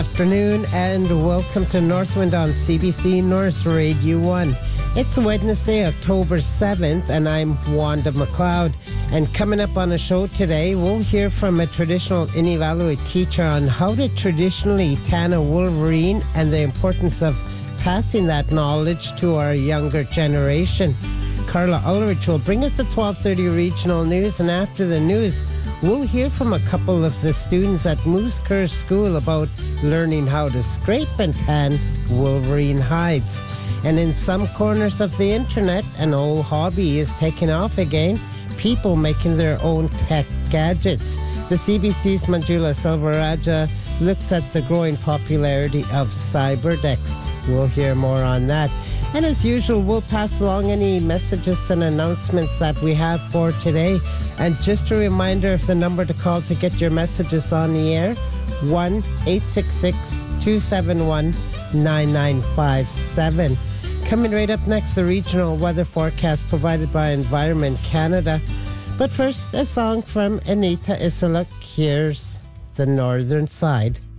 Afternoon and welcome to Northwind on CBC North Radio 1. It's Wednesday, October 7th, and I'm Wanda McLeod. And coming up on the show today, we'll hear from a traditional Inuvialuit teacher on how to traditionally tan a wolverine and the importance of passing that knowledge to our younger generation. Carla Ulrich will bring us the 12:30 regional news, and after the news, we'll hear from a couple of the students at Moose Kerr School about learning how to scrape and tan wolverine hides. And in some corners of the internet, an old hobby is taking off again, people making their own tech gadgets. The CBC's Manjula Selvarajah looks at the growing popularity of cyberdecks. We'll hear more on that. And as usual, we'll pass along any messages and announcements that we have for today. And just a reminder of the number to call to get your messages on the air, 1-866-271-9957. Coming right up next, the regional weather forecast provided by Environment Canada. But first, a song from Anita Isaluk. Here's The Northern Side.